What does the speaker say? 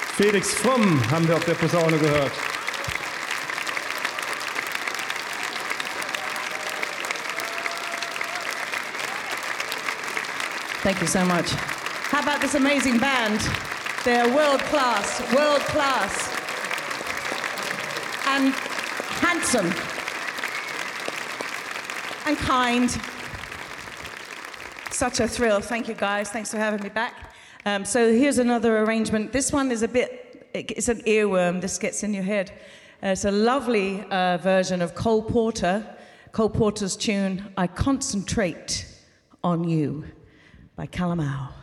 Felix Fromm haben wir auf der Posaune gehört. Thank you so much. How about this amazing band? They're world class, and handsome, and kind. Such a thrill. Thank you, guys. Thanks for having me back. So here's another arrangement. This one is it's an earworm. This gets in your head. It's a lovely version of Cole Porter's tune, I Concentrate on You, by Calamao.